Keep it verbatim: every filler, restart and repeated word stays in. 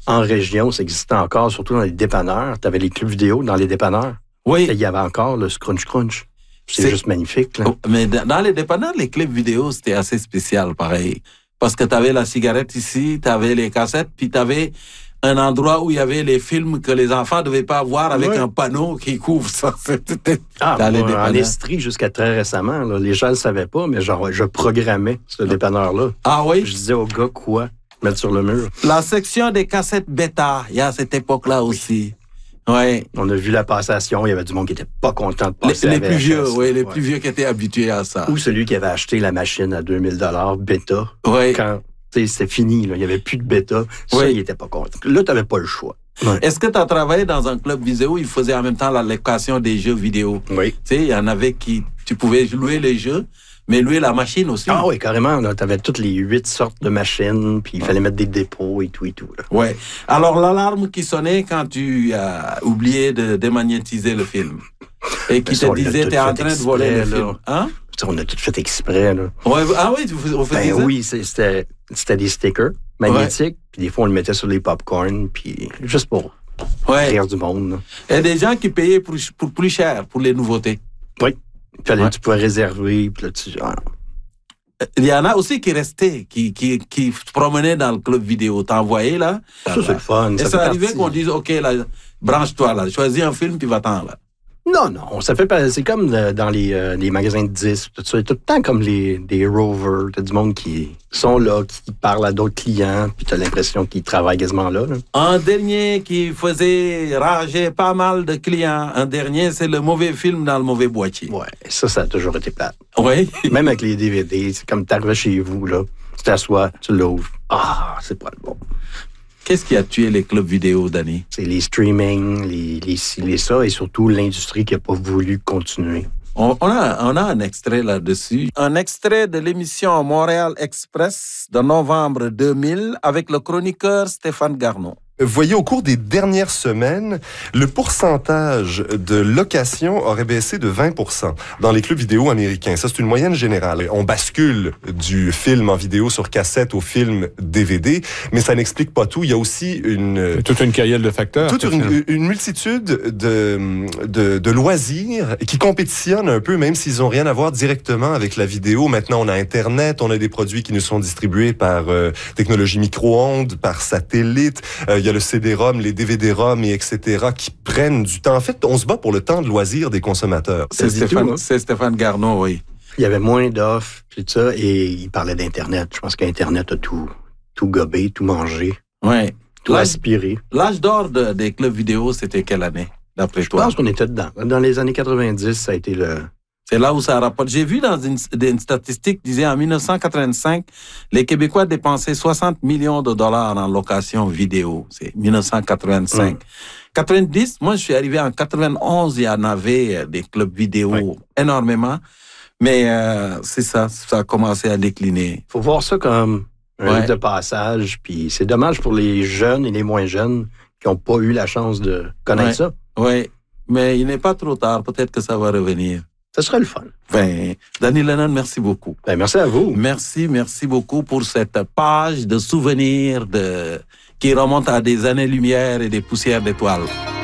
en région, ça existait encore, surtout dans les dépanneurs. Tu avais les clubs vidéo dans les dépanneurs. Oui. Il y avait encore le Scrunch Crunch. C'est, c'est juste magnifique. Là. Mais dans les dépanneurs, les clubs vidéo, c'était assez spécial, pareil. Parce que tu avais la cigarette ici, tu avais les cassettes, puis tu avais un endroit où il y avait les films que les enfants ne devaient pas voir avec oui. un panneau qui couvre ça. C'était ah, dans moi, les en Estrie, jusqu'à très récemment, là, les gens ne le savaient pas, mais genre, je programmais ce dépanneur-là. Ah oui? Je disais aux gars quoi mettre sur le mur. La section des cassettes bêta, il y a cette époque-là aussi. Ouais. On a vu la passation, il y avait du monde qui n'était pas content de passer les, les à plus vieux, oui, les ouais. plus vieux qui étaient habitués à ça. Ou celui qui avait acheté la machine à deux mille dollars bêta. Oui. Quand c'était fini, là, il n'y avait plus de bêta. Ça, oui. il n'était pas content. Là, tu n'avais pas le choix. Ouais. Est-ce que tu as travaillé dans un club vidéo où il faisait en même temps la location des jeux vidéo? Oui. Tu sais, il y en avait qui... Tu pouvais louer les jeux, mais louer la machine aussi. Ah oui, carrément. Tu avais toutes les huit sortes de machines, puis il fallait mettre des dépôts et tout et tout. Oui. Alors, l'alarme qui sonnait quand tu as oublié de démagnétiser le film et qui te disait tu es en train de voler le film. Hein? On a tout fait exprès. Là. Ouais, ah oui, on faisait ben ça? Oui, c'était, c'était des stickers magnétiques, ouais. Puis des fois, on le mettait sur les popcorn, puis juste pour ouais. rire du monde. Il y a des gens qui payaient pour, pour plus cher pour les nouveautés. Oui. Puis ouais. Tu pouvais réserver, puis là, tu... Ah. Il y en a aussi qui restaient, qui, qui, qui se promenaient dans le club vidéo. T'as envoyé, là? Ça, c'est le fun. Et ça, ça arrivait qu'on dise, OK, là, branche-toi, là, choisis un film, puis va-t'en, là. Non, non, ça fait pas. C'est comme dans les, euh, les magasins de disques, tout ça. Tout le temps comme les des rovers, t'as du monde qui sont là, qui parlent à d'autres clients, puis t'as l'impression qu'ils travaillent quasiment là, là. Un dernier qui faisait rager pas mal de clients, un dernier, c'est le mauvais film dans le mauvais boîtier. Ouais, ça, ça a toujours été plate. Oui. Même avec les D V D, c'est comme t'arrives chez vous, là, tu t'assois, tu l'ouvres. Ah, c'est pas le bon. Qu'est-ce qui a tué les clubs vidéo, Danny? C'est les streaming, les, les, les ça, et surtout l'industrie qui n'a pas voulu continuer. On, on, a, on a un extrait là-dessus. Un extrait de l'émission Montréal Express de novembre deux mille avec le chroniqueur Stéphane Garneau. Voyez, au cours des dernières semaines, le pourcentage de location aurait baissé de vingt pour cent dans les clubs vidéo américains. Ça, c'est une moyenne générale. On bascule du film en vidéo sur cassette au film D V D, mais ça n'explique pas tout. Il y a aussi une... Toute une carrière de facteurs. Toute une, une multitude de, de, de loisirs qui compétitionnent un peu, même s'ils n'ont rien à voir directement avec la vidéo. Maintenant, on a Internet, on a des produits qui nous sont distribués par euh, technologie micro-ondes, par satellite. Euh, il y a le C D-ROM, les D V D-ROM, et et cetera, qui prennent du temps. En fait, on se bat pour le temps de loisir des consommateurs. C'est, Stéphane, tout, hein? C'est Stéphane Garneau, oui. Il y avait moins d'offres, tout ça, et il parlait d'Internet. Je pense qu'Internet a tout, tout gobé, tout mangé, ouais. tout l'âge, aspiré. L'âge d'or de, des clubs vidéo, c'était quelle année, d'après Je toi? Je pense qu'on était dedans. Dans les années quatre-vingt-dix, ça a été le... C'est là où ça rapporte. J'ai vu dans une, une statistique qui disait en dix-neuf cent quatre-vingt-cinq, les Québécois dépensaient soixante millions de dollars en location vidéo. C'est dix-neuf cent quatre-vingt-cinq. Mmh. quatre-vingt-dix, moi, je suis arrivé en quatre-vingt-onze, il y en avait des clubs vidéo oui. énormément. Mais euh, c'est ça, ça a commencé à décliner. Il faut voir ça comme un ouais. livre de passage. Puis c'est dommage pour les jeunes et les moins jeunes qui n'ont pas eu la chance de connaître ouais. ça. Oui, mais il n'est pas trop tard. Peut-être que ça va revenir. Ça serait le fun. Ben, Danny Lennon, merci beaucoup. Ben, merci à vous. Merci, merci beaucoup pour cette page de souvenirs de... qui remonte à des années-lumière et des poussières d'étoiles.